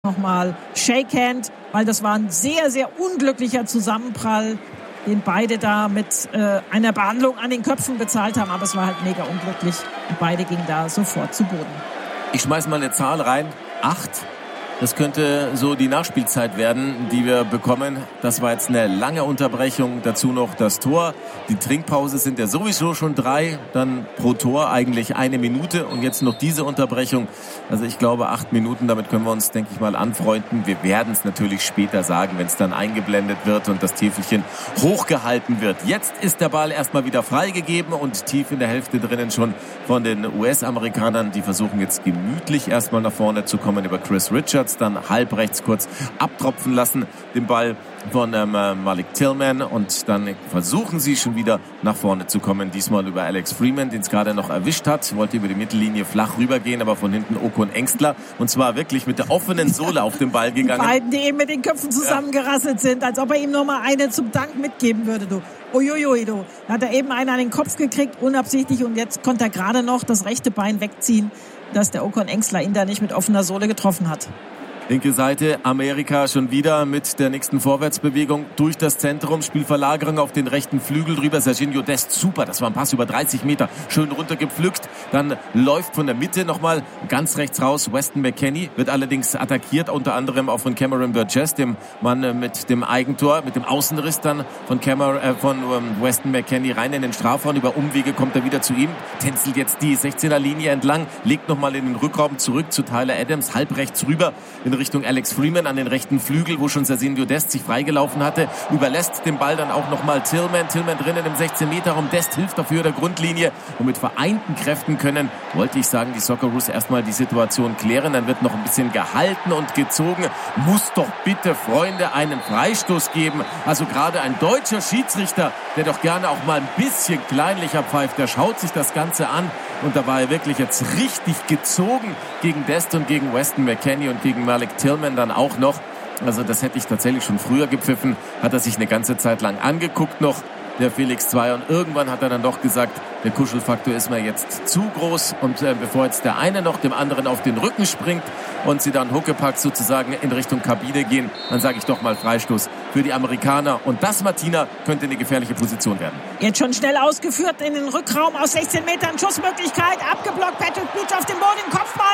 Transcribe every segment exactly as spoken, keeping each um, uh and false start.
nochmal Shake Hand, weil das war ein sehr, sehr unglücklicher Zusammenprall, den beide da mit äh, einer Behandlung an den Köpfen bezahlt haben. Aber es war halt mega unglücklich und beide gingen da sofort zu Boden. Ich schmeiß mal eine Zahl rein. Acht. Das könnte so die Nachspielzeit werden, die wir bekommen. Das war jetzt eine lange Unterbrechung. Dazu noch das Tor. Die Trinkpause sind ja sowieso schon drei. Dann pro Tor eigentlich eine Minute. Und jetzt noch diese Unterbrechung. Also ich glaube, acht Minuten, damit können wir uns, denke ich mal, anfreunden. Wir werden es natürlich später sagen, wenn es dann eingeblendet wird und das Täfelchen hochgehalten wird. Jetzt ist der Ball erstmal wieder freigegeben und tief in der Hälfte drinnen schon von den U S-Amerikanern. Die versuchen jetzt gemütlich erstmal nach vorne zu kommen über Chris Richards. Dann halb rechts kurz abtropfen lassen, den Ball von ähm, Malik Tillman, und dann versuchen sie schon wieder nach vorne zu kommen, diesmal über Alex Freeman, den es gerade noch erwischt hat, wollte über die Mittellinie flach rübergehen, aber von hinten Okon Engstler, und zwar wirklich mit der offenen Sohle auf den Ball gegangen. Die beiden, die eben mit den Köpfen zusammengerasselt sind, als ob er ihm nochmal eine zum Dank mitgeben würde, du. Uiuiui, du. Da hat er eben einen an den Kopf gekriegt, unabsichtlich, und jetzt konnte er gerade noch das rechte Bein wegziehen, dass der Okon Engstler ihn da nicht mit offener Sohle getroffen hat. Linke Seite, Amerika schon wieder mit der nächsten Vorwärtsbewegung durch das Zentrum. Spielverlagerung auf den rechten Flügel drüber. Serginho Dest, super, das war ein Pass über dreißig Meter. Schön runtergepflückt. Dann läuft von der Mitte nochmal ganz rechts raus Weston McKennie. Wird allerdings attackiert, unter anderem auch von Cameron Burgess, dem Mann mit dem Eigentor, mit dem Außenriss dann von, Cameron, äh, von ähm, Weston McKennie rein in den Strafraum. Über Umwege kommt er wieder zu ihm. Tänzelt jetzt die sechzehner Linie entlang. Legt nochmal in den Rückraum zurück zu Tyler Adams. Halb rechts rüber in Richtung Alex Freeman an den rechten Flügel, wo schon Serginho Dest sich freigelaufen hatte, überlässt den Ball dann auch nochmal Tillman. Tillman drinnen im sechzehn Meter Raum. Dest hilft dafür der Grundlinie, und mit vereinten Kräften können, wollte ich sagen, die Socceroos erstmal die Situation klären. Dann wird noch ein bisschen gehalten und gezogen. Muss doch bitte, Freunde, einen Freistoß geben. Also gerade ein deutscher Schiedsrichter, der doch gerne auch mal ein bisschen kleinlicher pfeift, der schaut sich das Ganze an, und da war er wirklich jetzt richtig gezogen gegen Dest und gegen Weston McKennie und gegen Malik Tillman dann auch noch. Also das hätte ich tatsächlich schon früher gepfiffen. Hat er sich eine ganze Zeit lang angeguckt noch, der Felix Zweier, und irgendwann hat er dann doch gesagt, der Kuschelfaktor ist mir jetzt zu groß, und äh, bevor jetzt der eine noch dem anderen auf den Rücken springt und sie dann Huckepack sozusagen in Richtung Kabine gehen, dann sage ich doch mal Freistoß für die Amerikaner, und das, Martina, könnte eine gefährliche Position werden. Jetzt schon schnell ausgeführt in den Rückraum aus sechzehn Metern, Schussmöglichkeit, abgeblockt, Patrick Beach auf dem Boden, Kopfball,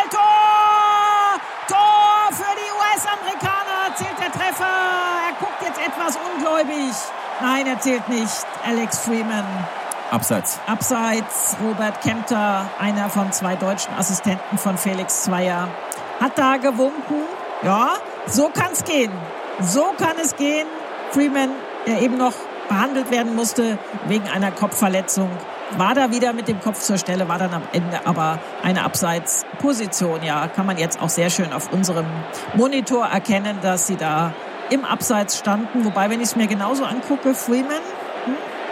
Tor! Tor für die U S-Amerikaner, zählt der Treffer, er guckt jetzt etwas ungläubig. Nein, er zählt nicht. Alex Freeman. Abseits. Abseits. Robert Kempter, einer von zwei deutschen Assistenten von Felix Zweier, hat da gewunken. Ja, so kann es gehen. So kann es gehen. Freeman, der eben noch behandelt werden musste wegen einer Kopfverletzung, war da wieder mit dem Kopf zur Stelle, war dann am Ende aber eine Abseitsposition. Ja, kann man jetzt auch sehr schön auf unserem Monitor erkennen, dass sie da im Abseits standen. Wobei, wenn ich es mir genauso angucke, Freeman, hm,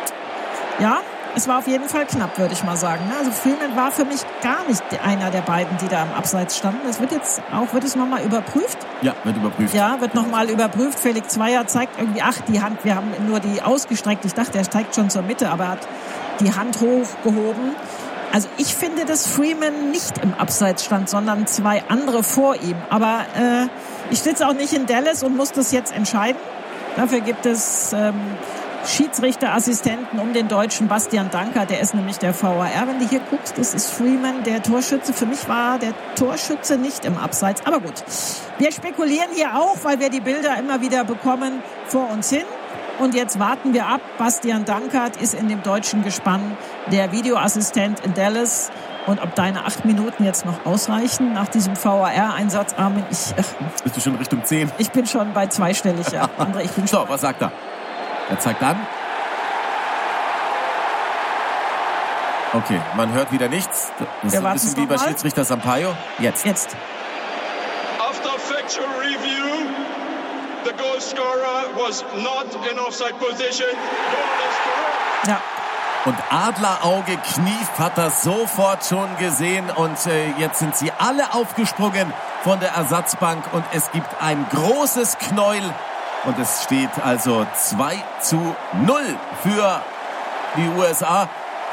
ja, es war auf jeden Fall knapp, würde ich mal sagen. Also Freeman war für mich gar nicht einer der beiden, die da im Abseits standen. Das wird jetzt auch, wird es nochmal überprüft? Ja, wird überprüft. Ja, wird nochmal überprüft. Felix Zweier zeigt irgendwie, ach, die Hand, wir haben nur die ausgestreckt. Ich dachte, er steigt schon zur Mitte, aber er hat die Hand hochgehoben. Also ich finde, dass Freeman nicht im Abseits stand, sondern zwei andere vor ihm. Aber äh, ich sitze auch nicht in Dallas und muss das jetzt entscheiden. Dafür gibt es ähm, Schiedsrichterassistenten um den Deutschen Bastian Danker. Der ist nämlich der V A R. Wenn du hier guckst, das ist Freeman, der Torschütze. Für mich war der Torschütze nicht im Abseits. Aber gut, wir spekulieren hier auch, weil wir die Bilder immer wieder bekommen, vor uns hin. Und jetzt warten wir ab. Bastian Dankert ist in dem deutschen Gespann der Videoassistent in Dallas. Und ob deine acht Minuten jetzt noch ausreichen nach diesem V A R-Einsatz, Armin, ich... Ach, bist du schon Richtung zehn? Ich bin schon bei zweistellig, ja. André, ich bin schon. So, was sagt er? Er zeigt an. Okay, man hört wieder nichts. Das ist ein bisschen wie bei Schiedsrichter Sampaio. Jetzt. Jetzt. After factual review, the goal scorer was not in offside position. Ja. Und Adlerauge Knief hat das sofort schon gesehen, und äh, jetzt sind sie alle aufgesprungen von der Ersatzbank, und es gibt ein großes Knäuel, und es steht also zwei zu null für die U S A.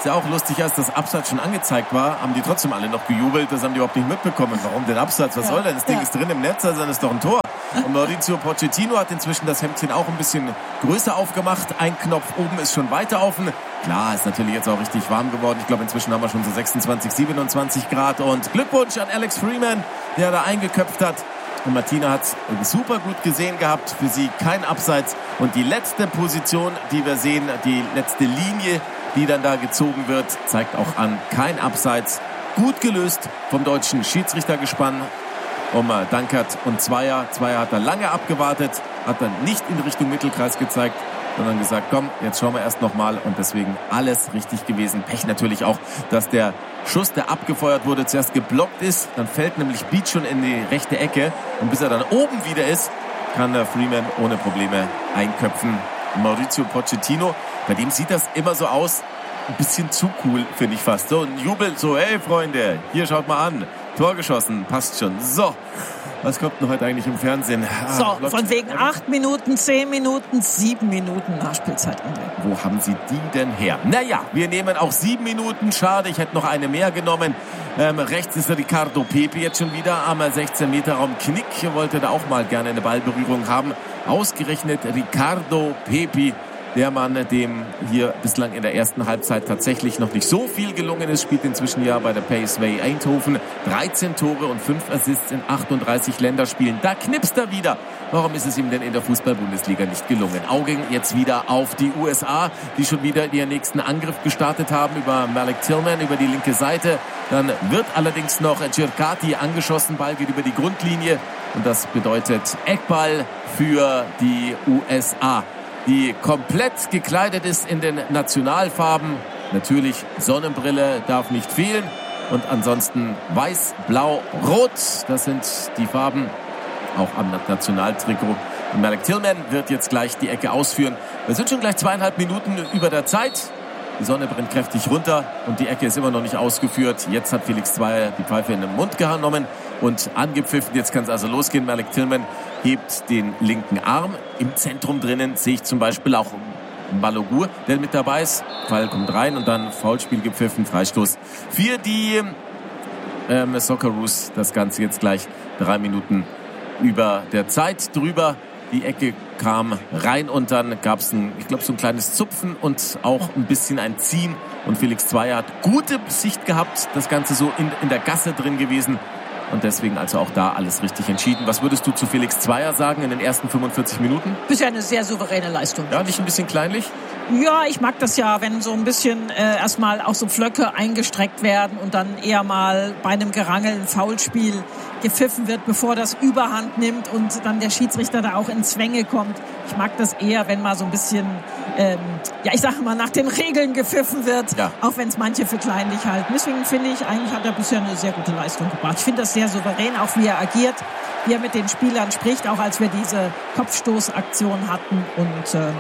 Ist ja auch lustig, als das Abseits schon angezeigt war, haben die trotzdem alle noch gejubelt. Das haben die überhaupt nicht mitbekommen. Warum denn Abseits? Was ja. soll denn? Das Ding ja. ist drin im Netz, also dann ist doch ein Tor. Und Mauricio Pochettino hat inzwischen das Hemdchen auch ein bisschen größer aufgemacht. Ein Knopf oben ist schon weiter offen. Klar, ist natürlich jetzt auch richtig warm geworden. Ich glaube, inzwischen haben wir schon so sechsundzwanzig, siebenundzwanzig Grad. Und Glückwunsch an Alex Freeman, der da eingeköpft hat. Und Martina hat super gut gesehen gehabt. Für sie kein Abseits. Und die letzte Position, die wir sehen, die letzte Linie, die dann da gezogen wird, zeigt auch an, kein Abseits. Gut gelöst vom deutschen Schiedsrichtergespann um Dankert und Zweier. Zweier hat da lange abgewartet, hat dann nicht in Richtung Mittelkreis gezeigt, sondern gesagt, komm, jetzt schauen wir erst nochmal. Und deswegen alles richtig gewesen. Pech natürlich auch, dass der Schuss, der abgefeuert wurde, zuerst geblockt ist. Dann fällt nämlich Beat schon in die rechte Ecke. Und bis er dann oben wieder ist, kann der Freeman ohne Probleme einköpfen. Mauricio Pochettino, bei dem sieht das immer so aus, ein bisschen zu cool, finde ich fast. So ein Jubel, so, hey Freunde, hier schaut mal an. Tor geschossen, passt schon. So, was kommt denn heute eigentlich im Fernsehen? Ah, so, Leute, von wegen acht Minuten, zehn Minuten, sieben Minuten Nachspielzeitende. Wo haben Sie die denn her? Naja, wir nehmen auch sieben Minuten. Schade, ich hätte noch eine mehr genommen. Ähm, rechts ist Ricardo Pepi jetzt schon wieder am sechzehn Meter Raum. Knick wollte da auch mal gerne eine Ballberührung haben. Ausgerechnet Ricardo Pepi, der Mann, dem hier bislang in der ersten Halbzeit tatsächlich noch nicht so viel gelungen ist, spielt inzwischen ja bei der P S V Eindhoven. dreizehn Tore und fünf Assists in achtunddreißig Länderspielen. Da knipst er wieder. Warum ist es ihm denn in der Fußball-Bundesliga nicht gelungen? Augen jetzt wieder auf die U S A, die schon wieder ihren nächsten Angriff gestartet haben über Malik Tillman, über die linke Seite. Dann wird allerdings noch Circati angeschossen. Ball geht über die Grundlinie. Und das bedeutet Eckball für die U S A, die komplett gekleidet ist in den Nationalfarben. Natürlich Sonnenbrille darf nicht fehlen. Und ansonsten weiß, blau, rot. Das sind die Farben auch am Nationaltrikot. Und Malik Tillman wird jetzt gleich die Ecke ausführen. Wir sind schon gleich zweieinhalb Minuten über der Zeit. Die Sonne brennt kräftig runter und die Ecke ist immer noch nicht ausgeführt. Jetzt hat Felix Zweier die Pfeife in den Mund genommen und angepfiffen. Jetzt kann es also losgehen. Malik Tillman hebt den linken Arm. Im Zentrum drinnen sehe ich zum Beispiel auch Balogun, der mit dabei ist. Pfeil kommt rein und dann Foulspiel gepfiffen, Freistoß für die ähm, Socceroos. Das Ganze jetzt gleich drei Minuten über der Zeit drüber. Die Ecke kam rein und dann gab es, ich glaube, so ein kleines Zupfen und auch ein bisschen ein Ziehen. Und Felix Zweier hat gute Sicht gehabt, das Ganze so in, in der Gasse drin gewesen. Und deswegen also auch da alles richtig entschieden. Was würdest du zu Felix Zweier sagen in den ersten fünfundvierzig Minuten? Bisher eine sehr souveräne Leistung. Ja, nicht ein bisschen kleinlich? Ja, ich mag das ja, wenn so ein bisschen äh, erstmal auch so Pflöcke eingestreckt werden und dann eher mal bei einem Gerangel ein Foulspiel gepfiffen wird, bevor das Überhand nimmt und dann der Schiedsrichter da auch in Zwänge kommt. Ich mag das eher, wenn mal so ein bisschen, ähm, ja, ich sage mal, nach den Regeln gepfiffen wird, ja. Auch wenn es manche für kleinlich halten. Deswegen finde ich, eigentlich hat er bisher eine sehr gute Leistung gebracht. Ich finde das sehr souverän, auch wie er agiert, wie er mit den Spielern spricht, auch als wir diese Kopfstoßaktion hatten und ähm,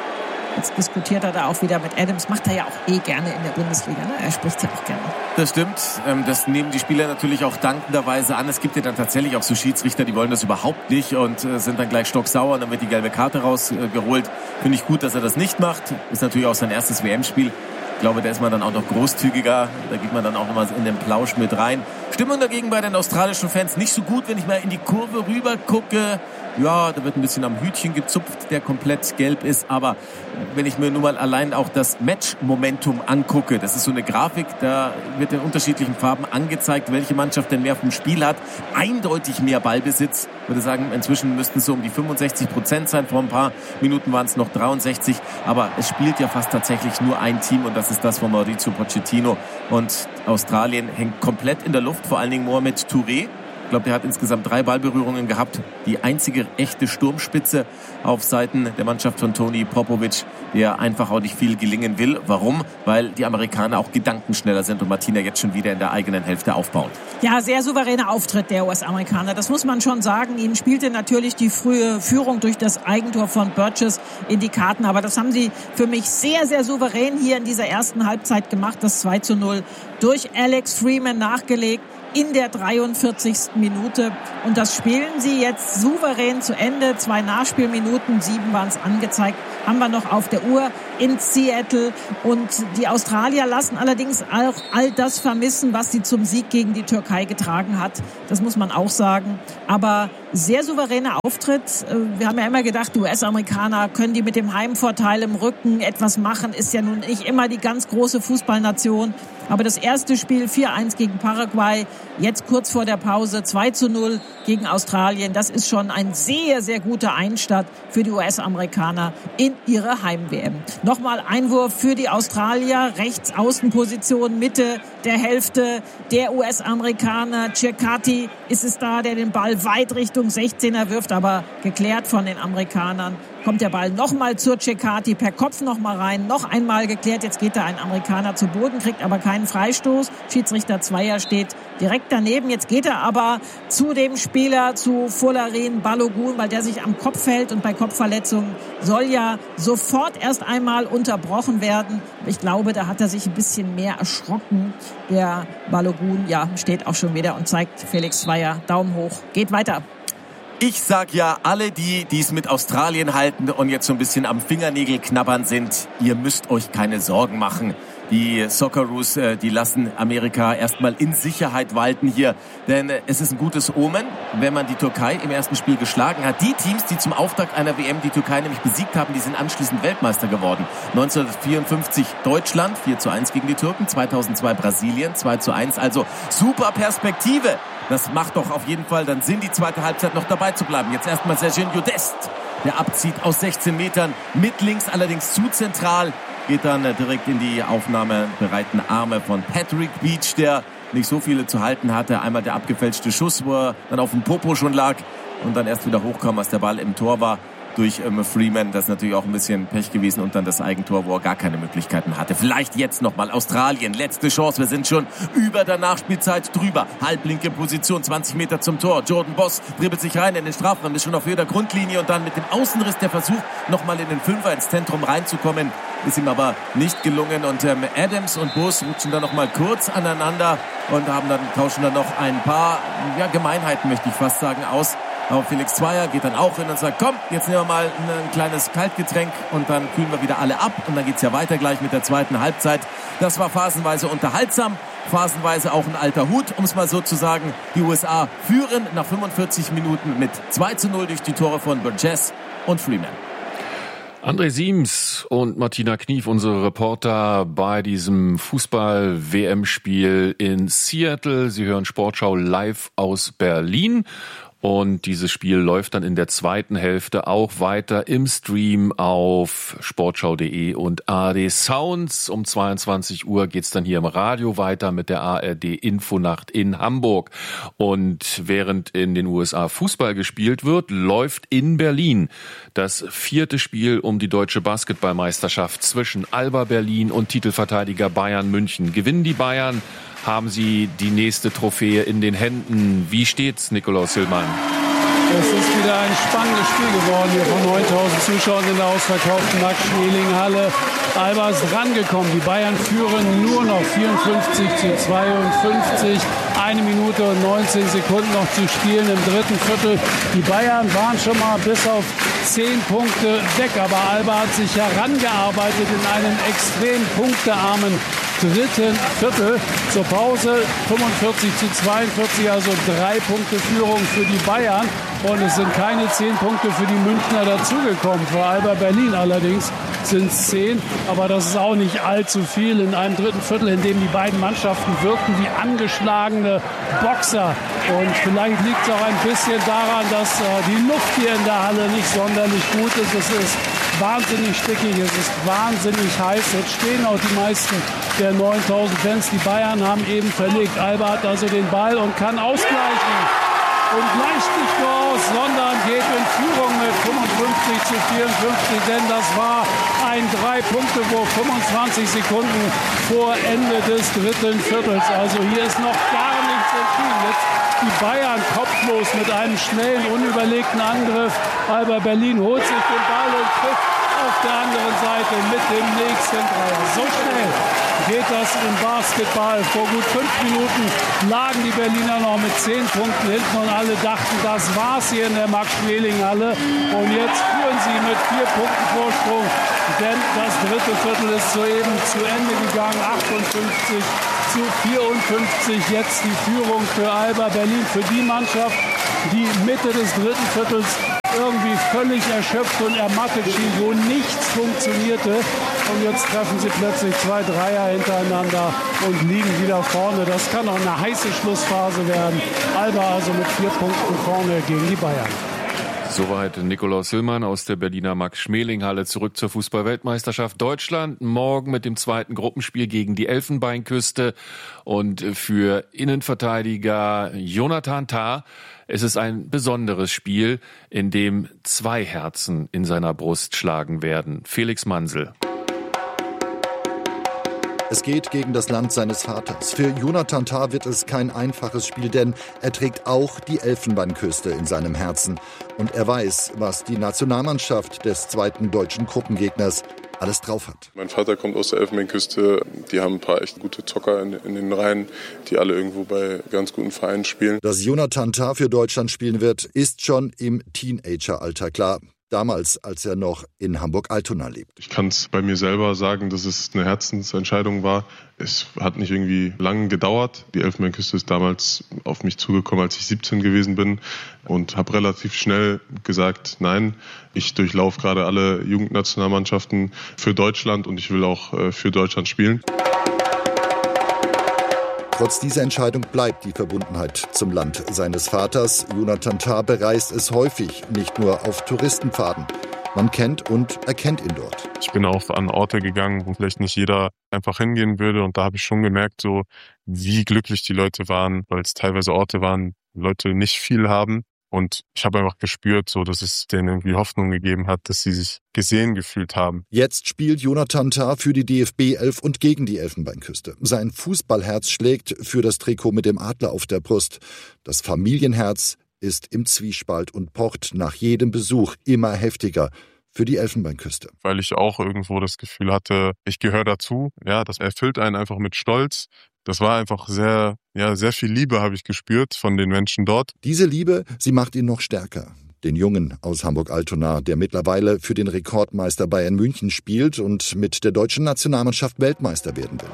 jetzt diskutiert er da auch wieder mit Adams. Macht er ja auch eh gerne in der Bundesliga. Ne? Er spricht ja auch gerne. Das stimmt. Das nehmen die Spieler natürlich auch dankenderweise an. Es gibt ja dann tatsächlich auch so Schiedsrichter, die wollen das überhaupt nicht und sind dann gleich stocksauer und dann wird die gelbe Karte rausgeholt. Finde ich gut, dass er das nicht macht. Ist natürlich auch sein erstes W M-Spiel. Ich glaube, da ist man dann auch noch großzügiger. Da geht man dann auch nochmal in den Plausch mit rein. Stimmung dagegen bei den australischen Fans nicht so gut, wenn ich mal in die Kurve rüber gucke. Ja, da wird ein bisschen am Hütchen gezupft, der komplett gelb ist. Aber wenn ich mir nur mal allein auch das Match-Momentum angucke, das ist so eine Grafik, da wird in unterschiedlichen Farben angezeigt, welche Mannschaft denn mehr vom Spiel hat. Eindeutig mehr Ballbesitz. Ich würde sagen, inzwischen müssten es so um die fünfundsechzig Prozent sein. Vor ein paar Minuten waren es noch dreiundsechzig. Aber es spielt ja fast tatsächlich nur ein Team und das ist das von Mauricio Pochettino. Und Australien hängt komplett in der Luft, vor allen Dingen Mohamed Touré. Ich glaube, der hat insgesamt drei Ballberührungen gehabt. Die einzige echte Sturmspitze auf Seiten der Mannschaft von Tony Popovic, der einfach auch nicht viel gelingen will. Warum? Weil die Amerikaner auch gedankenschneller sind und Martina jetzt schon wieder in der eigenen Hälfte aufbaut. Ja, sehr souveräner Auftritt der U S-Amerikaner. Das muss man schon sagen. Ihnen spielte natürlich die frühe Führung durch das Eigentor von Burgess in die Karten. Aber das haben sie für mich sehr, sehr souverän hier in dieser ersten Halbzeit gemacht. Das zwei zu null. durch Alex Freeman nachgelegt in der dreiundvierzigsten Minute. Und das spielen sie jetzt souverän zu Ende. Zwei Nachspielminuten, sieben waren es angezeigt, haben wir noch auf der Uhr in Seattle. Und die Australier lassen allerdings auch all das vermissen, was sie zum Sieg gegen die Türkei getragen hat. Das muss man auch sagen. Aber sehr souveräner Auftritt. Wir haben ja immer gedacht, die U S-Amerikaner können die mit dem Heimvorteil im Rücken etwas machen. Ist ja nun nicht immer die ganz große Fußballnation. Aber das erste Spiel vier eins gegen Paraguay, jetzt kurz vor der Pause zwei zu null gegen Australien. Das ist schon ein sehr, sehr guter Einstand für die U S-Amerikaner in ihre Heim-W M. Nochmal Einwurf für die Australier, rechts Außenposition, Mitte der Hälfte der U S-Amerikaner. Ceccati ist es da, der den Ball weit Richtung sechzehner wirft, aber geklärt von den Amerikanern. Kommt der Ball nochmal zur Ceccati, per Kopf nochmal rein, noch einmal geklärt. Jetzt geht da ein Amerikaner zu Boden, kriegt aber keinen Freistoß. Schiedsrichter Zweier steht direkt daneben. Jetzt geht er aber zu dem Spieler, zu Folarin Balogun, weil der sich am Kopf hält. Und bei Kopfverletzungen soll ja sofort erst einmal unterbrochen werden. Ich glaube, da hat er sich ein bisschen mehr erschrocken. Der Balogun, ja, steht auch schon wieder und zeigt Felix Zweier Daumen hoch. Geht weiter. Ich sag ja, alle die, die es mit Australien halten und jetzt so ein bisschen am Fingernägel knabbern sind, ihr müsst euch keine Sorgen machen. Die Socceroos, die lassen Amerika erstmal in Sicherheit walten hier. Denn es ist ein gutes Omen, wenn man die Türkei im ersten Spiel geschlagen hat. Die Teams, die zum Auftakt einer W M die Türkei nämlich besiegt haben, die sind anschließend Weltmeister geworden. neunzehnhundertvierundfünfzig Deutschland, vier zu eins gegen die Türken. zweitausendzwei Brasilien, zwei zu eins. Also super Perspektive. Das macht doch auf jeden Fall dann Sinn, die zweite Halbzeit noch dabei zu bleiben. Jetzt erstmal Sergiño Dest, der abzieht aus sechzehn Metern, mit links allerdings zu zentral. Geht dann direkt in die aufnahmebereiten Arme von Patrick Beach, der nicht so viele zu halten hatte. Einmal der abgefälschte Schuss, wo er dann auf dem Popo schon lag und dann erst wieder hochkam, als der Ball im Tor war. Durch ähm, Freeman, das ist natürlich auch ein bisschen Pech gewesen und dann das Eigentor, wo er gar keine Möglichkeiten hatte. Vielleicht jetzt nochmal Australien, letzte Chance, wir sind schon über der Nachspielzeit drüber. Halblinke Position, zwanzig Meter zum Tor. Jordan Boss dribbelt sich rein in den Strafraum, ist schon auf jeder Grundlinie und dann mit dem Außenriss der Versuch, nochmal in den Fünfer ins Zentrum reinzukommen, ist ihm aber nicht gelungen und ähm, Adams und Boss rutschen dann nochmal kurz aneinander und haben dann, tauschen dann noch ein paar ja, Gemeinheiten, möchte ich fast sagen, aus. Aber Felix Zweier geht dann auch hin und sagt, komm, jetzt nehmen wir mal ein kleines Kaltgetränk und dann kühlen wir wieder alle ab. Und dann geht's ja weiter gleich mit der zweiten Halbzeit. Das war phasenweise unterhaltsam, phasenweise auch ein alter Hut, um es mal so zu sagen. Die U S A führen nach fünfundvierzig Minuten mit zwei zu null durch die Tore von Burgess und Freeman. André Siems und Martina Knief, unsere Reporter bei diesem Fußball-W M-Spiel in Seattle. Sie hören Sportschau live aus Berlin. Und dieses Spiel läuft dann in der zweiten Hälfte auch weiter im Stream auf sportschau punkt de und A R D Sounds. Um zweiundzwanzig Uhr geht's dann hier im Radio weiter mit der A R D Infonacht in Hamburg. Und während in den U S A Fußball gespielt wird, läuft in Berlin das vierte Spiel um die deutsche Basketballmeisterschaft zwischen Alba Berlin und Titelverteidiger Bayern München. Gewinnen die Bayern, haben sie die nächste Trophäe in den Händen. Wie steht's, Nikolaus Hillmann? Es ist wieder ein spannendes Spiel geworden hier von neuntausend Zuschauern in der ausverkauften Max-Schmeling-Halle. Alba ist rangekommen. Die Bayern führen nur noch vierundfünfzig zu zweiundfünfzig. Eine Minute und neunzehn Sekunden noch zu spielen im dritten Viertel. Die Bayern waren schon mal bis auf zehn Punkte weg. Aber Alba hat sich herangearbeitet in einen extrem punktearmen dritten Viertel. Zur Pause fünfundvierzig zu zweiundvierzig, also drei Punkte Führung für die Bayern. Und es sind keine zehn Punkte für die Münchner dazugekommen. Für Alba Berlin allerdings sind es zehn. Aber das ist auch nicht allzu viel in einem dritten Viertel, in dem die beiden Mannschaften wirkten wie angeschlagene Boxer. Und vielleicht liegt es auch ein bisschen daran, dass äh, die Luft hier in der Halle nicht sonderlich gut ist. Es ist wahnsinnig stickig, es ist wahnsinnig heiß. Jetzt stehen auch die meisten der neuntausend Fans. Die Bayern haben eben verlegt. Alba hat also den Ball und kann ausgleichen. Und gleicht nicht nur aus, sondern geht in Führung mit fünfundfünfzig zu vierundfünfzig, denn das war ein Drei-Punkte-Wurf, fünfundzwanzig Sekunden vor Ende des dritten Viertels. Also hier ist noch gar nichts entschieden. Jetzt die Bayern kopflos mit einem schnellen, unüberlegten Angriff. Alba Berlin holt sich den Ball und trifft auf der anderen Seite mit dem nächsten Dreier. So schnell geht das im Basketball. Vor gut fünf Minuten lagen die Berliner noch mit zehn Punkten hinten und alle dachten, das war's hier in der Max-Schmeling-Halle. Und jetzt führen sie mit vier Punkten Vorsprung, denn das dritte Viertel ist soeben zu Ende gegangen. achtundfünfzig zu vierundfünfzig jetzt die Führung für Alba Berlin, für die Mannschaft, die Mitte des dritten Viertels irgendwie völlig erschöpft und ermattet schien, wo nichts funktionierte. Und jetzt treffen sie plötzlich zwei Dreier hintereinander und liegen wieder vorne. Das kann auch eine heiße Schlussphase werden. Alba also mit vier Punkten vorne gegen die Bayern. Soweit Nikolaus Hillmann aus der Berliner Max-Schmeling-Halle. Zurück zur Fußball-Weltmeisterschaft Deutschland. Morgen mit dem zweiten Gruppenspiel gegen die Elfenbeinküste. Und für Innenverteidiger Jonathan Tah ist es ein besonderes Spiel, in dem zwei Herzen in seiner Brust schlagen werden. Felix Mansel. Es geht gegen das Land seines Vaters. Für Jonathan Tah wird es kein einfaches Spiel, denn er trägt auch die Elfenbeinküste in seinem Herzen. Und er weiß, was die Nationalmannschaft des zweiten deutschen Gruppengegners alles drauf hat. Mein Vater kommt aus der Elfenbeinküste. Die haben ein paar echt gute Zocker in, in den Reihen, die alle irgendwo bei ganz guten Vereinen spielen. Dass Jonathan Tah für Deutschland spielen wird, ist schon im Teenageralter klar. Damals, als er noch in Hamburg-Altona lebt. Ich kann es bei mir selber sagen, dass es eine Herzensentscheidung war. Es hat nicht irgendwie lang gedauert. Die Elfenbeinküste ist damals auf mich zugekommen, als ich siebzehn gewesen bin und habe relativ schnell gesagt, nein, ich durchlaufe gerade alle Jugendnationalmannschaften für Deutschland und ich will auch für Deutschland spielen. Trotz dieser Entscheidung bleibt die Verbundenheit zum Land seines Vaters. Jonathan Tah bereist es häufig, nicht nur auf Touristenpfaden. Man kennt und erkennt ihn dort. Ich bin auch an Orte gegangen, wo vielleicht nicht jeder einfach hingehen würde. Und da habe ich schon gemerkt, so wie glücklich die Leute waren, weil es teilweise Orte waren, wo Leute nicht viel haben. Und ich habe einfach gespürt, so, dass es denen irgendwie Hoffnung gegeben hat, dass sie sich gesehen gefühlt haben. Jetzt spielt Jonathan Tah für die D F B elf und gegen die Elfenbeinküste. Sein Fußballherz schlägt für das Trikot mit dem Adler auf der Brust. Das Familienherz ist im Zwiespalt und pocht nach jedem Besuch immer heftiger für die Elfenbeinküste. Weil ich auch irgendwo das Gefühl hatte, ich gehöre dazu. Ja, das erfüllt einen einfach mit Stolz. Das war einfach sehr, ja, sehr viel Liebe habe ich gespürt von den Menschen dort. Diese Liebe, sie macht ihn noch stärker. Den Jungen aus Hamburg-Altona, der mittlerweile für den Rekordmeister Bayern München spielt und mit der deutschen Nationalmannschaft Weltmeister werden will.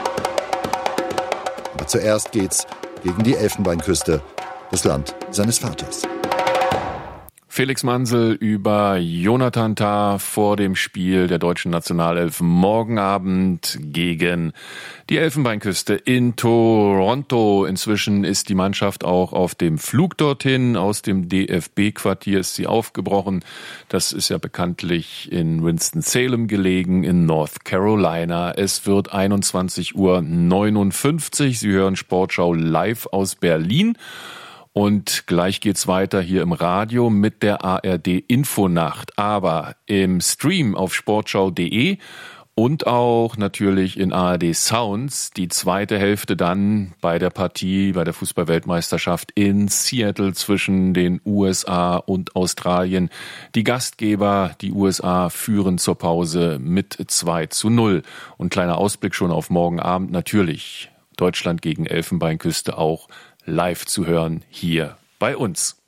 Aber zuerst geht's gegen die Elfenbeinküste, das Land seines Vaters. Felix Mansel über Jonathan Tah vor dem Spiel der deutschen Nationalelf morgen Abend gegen die Elfenbeinküste in Toronto. Inzwischen ist die Mannschaft auch auf dem Flug dorthin. Aus dem D F B-Quartier ist sie aufgebrochen. Das ist ja bekanntlich in Winston-Salem gelegen in North Carolina. Es wird einundzwanzig Uhr neunundfünfzig. Sie hören Sportschau live aus Berlin. Und gleich geht's weiter hier im Radio mit der A R D-Infonacht. Aber im Stream auf sportschau punkt de und auch natürlich in A R D Sounds die zweite Hälfte dann bei der Partie, bei der Fußball-Weltmeisterschaft in Seattle zwischen den U S A und Australien. Die Gastgeber, die U S A, führen zur Pause mit zwei zu null. Und kleiner Ausblick schon auf morgen Abend natürlich. Deutschland gegen Elfenbeinküste auch live zu hören hier bei uns.